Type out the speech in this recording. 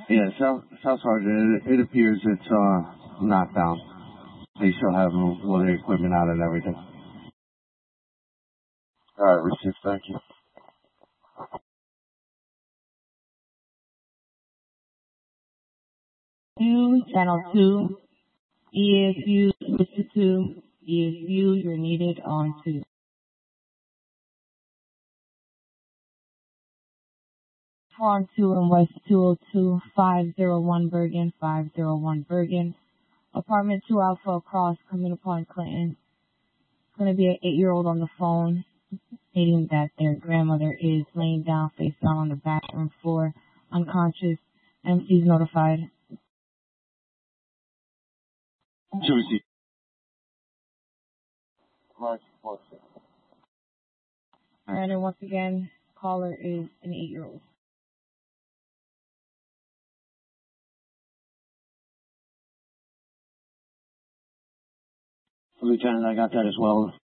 Yeah, South Sergeant, it appears it's not down. They still have all their equipment out and everything. All right, Richard, thank you. Channel 2, ESU, Mr. 2, ESU, you're needed on 2. Farm 2 and West 202, 501 Bergen, 501 Bergen. Apartment 2 Alpha across, coming upon Clinton. It's going to be an 8-year-old on the phone, stating that their grandmother is laying down, face down on the bathroom floor, unconscious. MC's notified. Tuesday. Alright, and once again, caller is an 8-year-old. Lieutenant, I got that as well.